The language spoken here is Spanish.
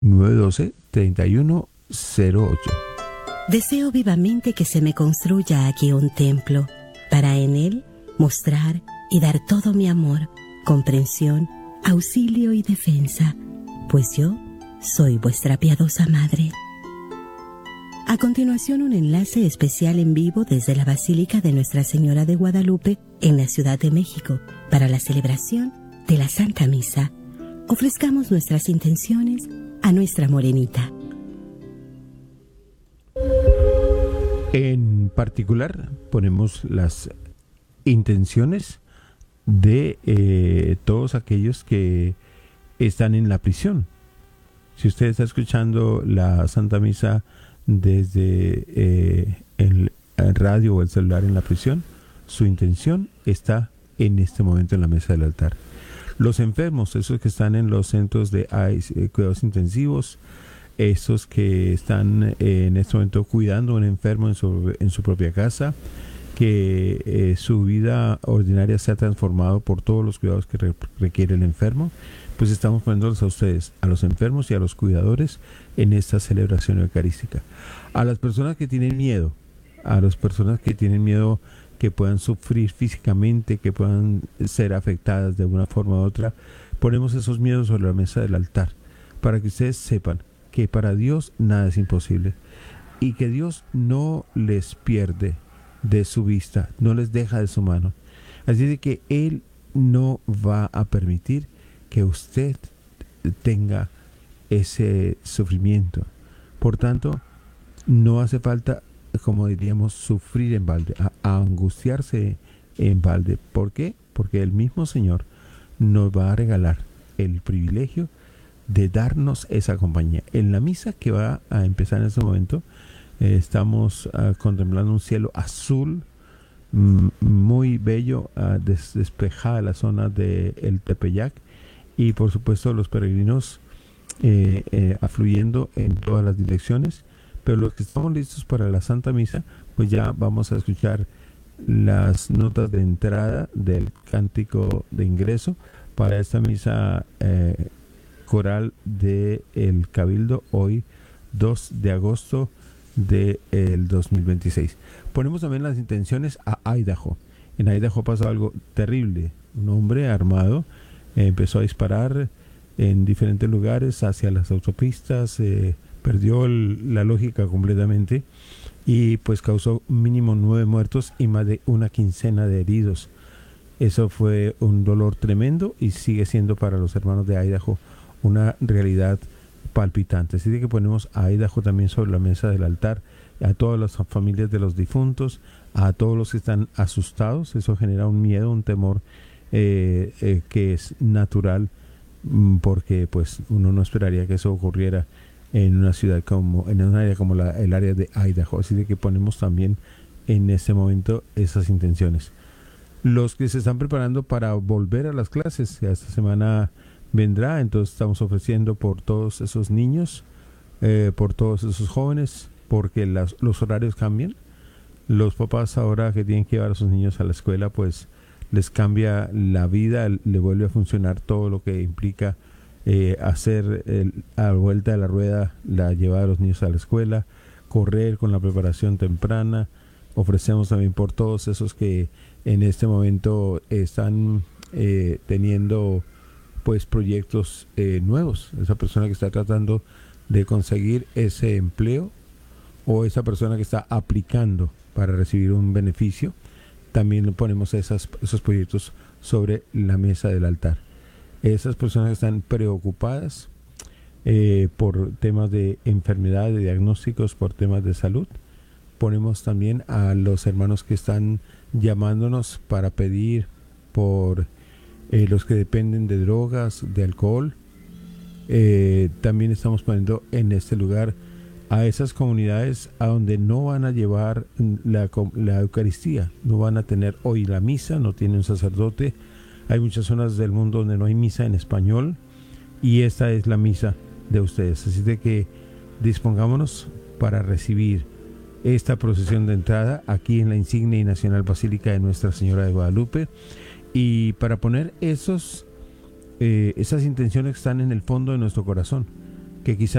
912-3108. Deseo vivamente que se me construya aquí un templo, para en él mostrar y dar todo mi amor, comprensión, auxilio y defensa, pues yo soy vuestra piadosa madre. A continuación, un enlace especial en vivo desde la Basílica de Nuestra Señora de Guadalupe en la Ciudad de México para la celebración de la Santa Misa. Ofrezcamos nuestras intenciones a nuestra morenita. En particular, ponemos las intenciones de todos aquellos que están en la prisión. Si usted está escuchando la Santa Misa desde el radio o el celular en la prisión, su intención está en este momento en la mesa del altar. Los enfermos, esos que están en los centros de cuidados intensivos, esos que están en este momento cuidando a un enfermo en su propia casa, que su vida ordinaria se ha transformado por todos los cuidados que requiere el enfermo, pues estamos poniéndolos a ustedes, a los enfermos y a los cuidadores en esta celebración eucarística. A las personas que tienen miedo, que puedan sufrir físicamente, que puedan ser afectadas de una forma u otra, ponemos esos miedos sobre la mesa del altar, para que ustedes sepan que para Dios nada es imposible y que Dios no les pierde de su vista, no les deja de su mano. Así de que Él no va a permitir que usted tenga ese sufrimiento. Por tanto, no hace falta, como diríamos, sufrir en balde, a angustiarse en balde. ¿Por qué? Porque el mismo Señor nos va a regalar el privilegio de darnos esa compañía. En la misa que va a empezar en este momento, estamos contemplando un cielo azul, muy bello, despejada la zona del Tepeyac, y por supuesto los peregrinos afluyendo en todas las direcciones. Pero los que estamos listos para la Santa Misa, pues ya vamos a escuchar las notas de entrada del cántico de ingreso para esta misa coral del Cabildo, hoy 2 de agosto del 2026. Ponemos también las intenciones a Idaho. En Idaho pasó algo terrible. Un hombre armado empezó a disparar en diferentes lugares hacia las autopistas, perdió la lógica completamente y pues causó mínimo 9 muertos y más de una quincena de heridos. Eso fue un dolor tremendo y sigue siendo para los hermanos de Idaho una realidad palpitante. Así que ponemos a Idaho también sobre la mesa del altar, a todas las familias de los difuntos, a todos los que están asustados. Eso genera un miedo, un temor que es natural, porque pues uno no esperaría que eso ocurriera en una ciudad en un área como el área de Idaho. Así de que ponemos también en este momento esas intenciones. Los que se están preparando para volver a las clases, esta semana vendrá, entonces estamos ofreciendo por todos esos niños, por todos esos jóvenes, porque los horarios cambian. Los papás ahora que tienen que llevar a sus niños a la escuela, pues les cambia la vida, le vuelve a funcionar todo lo que implica hacer a la vuelta de la rueda, la llevada de los niños a la escuela, correr con la preparación temprana. Ofrecemos también por todos esos que en este momento están teniendo pues proyectos nuevos, esa persona que está tratando de conseguir ese empleo o esa persona que está aplicando para recibir un beneficio. También ponemos esos proyectos sobre la mesa del altar. Esas personas que están preocupadas por temas de enfermedad, de diagnósticos, por temas de salud. Ponemos también a los hermanos que están llamándonos para pedir por los que dependen de drogas, de alcohol. También estamos poniendo en este lugar a esas comunidades a donde no van a llevar la Eucaristía, no van a tener hoy la misa, no tienen un sacerdote. Hay muchas zonas del mundo donde no hay misa en español y esta es la misa de ustedes. Así de que dispongámonos para recibir esta procesión de entrada aquí en la insignia y nacional Basílica de Nuestra Señora de Guadalupe, y para poner esas intenciones que están en el fondo de nuestro corazón, que quizá